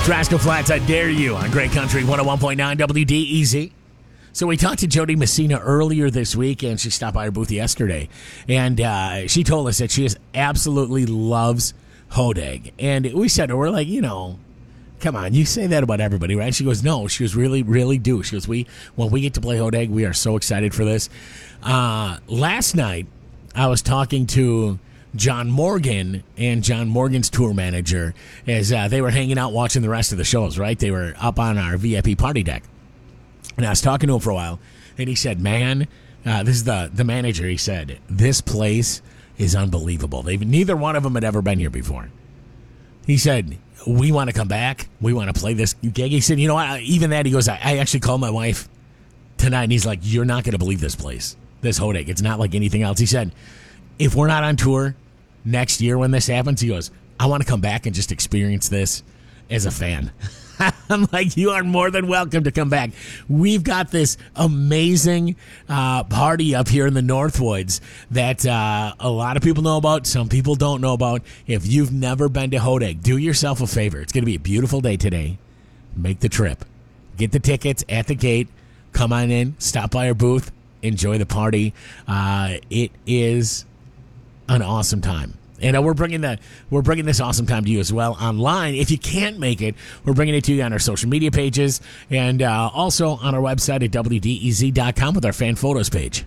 Rascal Flats, I Dare You on Great Country 101.9 WDEZ. So we talked to Jody Messina earlier this week, and she stopped by our booth yesterday. And she told us that she just absolutely loves Hodag. And we said to her, we're like, come on, you say that about everybody, right? She goes, no, she goes, really, really do. She goes, when we get to play Hodag, we are so excited for this. Last night, I was talking to John Morgan and John Morgan's tour manager as they were hanging out watching the rest of the shows, right? They were up on our VIP party deck. And I was talking to him for a while, and he said, man, this is the manager, he said, this place is unbelievable. Neither one of them had ever been here before. He said, we want to come back. We want to play this gig. He said, even that, he goes, I actually called my wife tonight, and he's like, you're not going to believe this place, this Hodag. It's not like anything else. He said, if we're not on tour next year when this happens, he goes, I want to come back and just experience this as a fan. I'm like, you are more than welcome to come back. We've got this amazing party up here in the Northwoods that a lot of people know about. Some people don't know about. If you've never been to Hodag, do yourself a favor. It's going to be a beautiful day today. Make the trip. Get the tickets at the gate. Come on in. Stop by our booth. Enjoy the party. It is an awesome time. And we're bringing this awesome time to you as well online. If you can't make it, we're bringing it to you on our social media pages and also on our website at WDEZ.com with our fan photos page.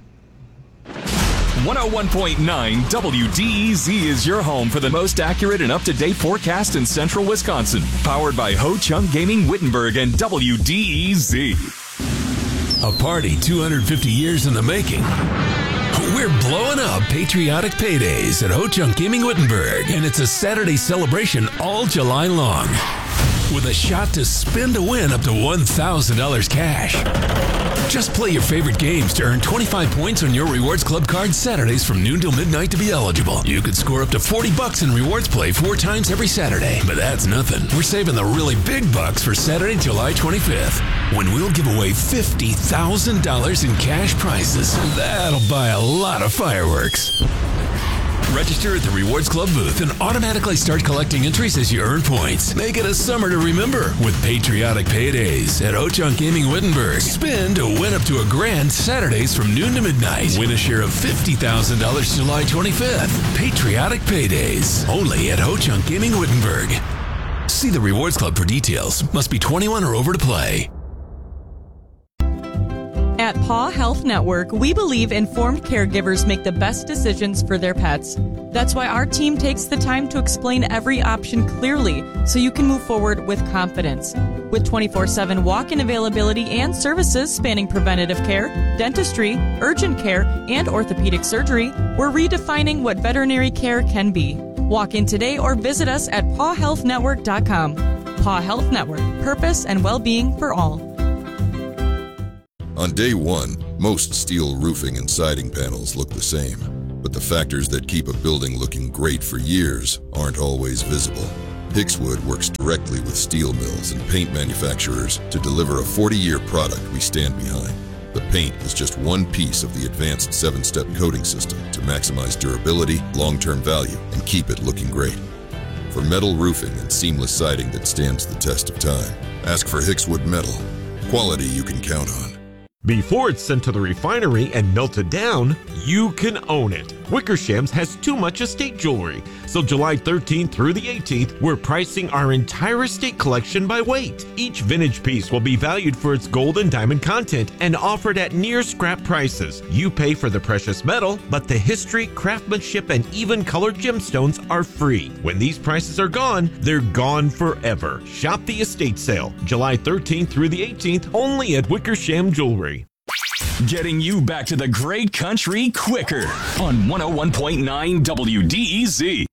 101.9 WDEZ is your home for the most accurate and up-to-date forecast in central Wisconsin. Powered by Ho Chunk Gaming Wittenberg and WDEZ. A party 250 years in the making. We're blowing up patriotic paydays at Ho Chunk Gaming Wittenberg, and it's a Saturday celebration all July long. With a shot to spin to win up to $1,000 cash. Just play your favorite games to earn 25 points on your Rewards Club card Saturdays from noon till midnight to be eligible. You could score up to $40 in Rewards Play 4 times every Saturday. But that's nothing. We're saving the really big bucks for Saturday, July 25th, when we'll give away $50,000 in cash prizes. That'll buy a lot of fireworks. Register at the Rewards Club booth and automatically start collecting entries as you earn points. Make it a summer to remember with patriotic paydays at Ho Chunk Gaming Wittenberg. Spin to win up to $1,000 Saturdays from noon to midnight. Win a share of $50,000 July 25th. Patriotic paydays only at Ho Chunk Gaming Wittenberg. See the Rewards Club for details. Must be 21 or over to play. At Paw Health Network, we believe informed caregivers make the best decisions for their pets. That's why our team takes the time to explain every option clearly so you can move forward with confidence. With 24/7 walk-in availability and services spanning preventative care, dentistry, urgent care, and orthopedic surgery, we're redefining what veterinary care can be. Walk in today or visit us at pawhealthnetwork.com. Paw Health Network, purpose and well-being for all. On day one, most steel roofing and siding panels look the same, but the factors that keep a building looking great for years aren't always visible. Hixwood works directly with steel mills and paint manufacturers to deliver a 40-year product we stand behind. The paint is just one piece of the advanced 7-step coating system to maximize durability, long-term value, and keep it looking great. For metal roofing and seamless siding that stands the test of time, ask for Hixwood Metal. Quality you can count on. Before it's sent to the refinery and melted down, you can own it. Wickersham's has too much estate jewelry. So July 13th through the 18th, we're pricing our entire estate collection by weight. Each vintage piece will be valued for its gold and diamond content and offered at near scrap prices. You pay for the precious metal, but the history, craftsmanship, and even colored gemstones are free. When these prices are gone, they're gone forever. Shop the estate sale, July 13th through the 18th, only at Wickersham Jewelry. Getting you back to the great country quicker on 101.9 WDEZ.